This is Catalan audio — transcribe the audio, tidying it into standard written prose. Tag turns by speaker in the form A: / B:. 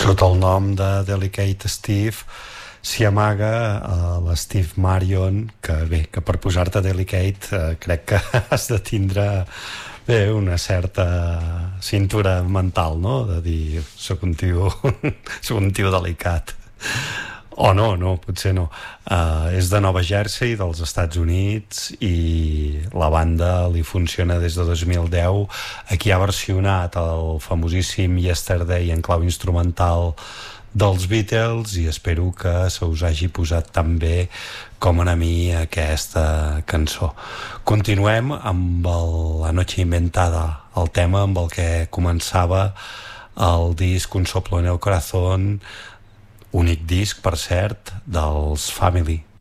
A: Sota el nom de Delicate Steve s'hi amaga l'Steve Marion, que per posar-te Delicate crec que has de tindre una certa cintura mental, no? De dir, soc un tio delicat. O no, potser no. És de Nova Jersey, dels Estats Units, i la banda li funciona des de 2010. Aquí ha versionat el famosíssim Yesterday en clau instrumental dels Beatles, i espero que se us hagi posat tan bé com a mi aquesta cançó. Continuem amb La Noche Inventada, el tema amb el que començava el disc Un soplo en el corazón, únic disc, per cert, dels Family.